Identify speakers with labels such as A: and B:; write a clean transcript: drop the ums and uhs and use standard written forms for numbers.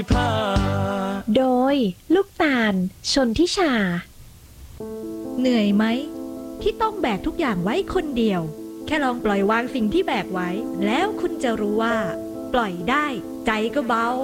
A: โดยลูกตาลชนทิชา
B: เหนื่อยไหมที่ต้องแบกทุกอย่างไว้คนเดียวแค่ลองปล่อยวางสิ่งที่แบกไว้แล้วคุณจะรู้ว่าปล่อยได้ใจก็เบา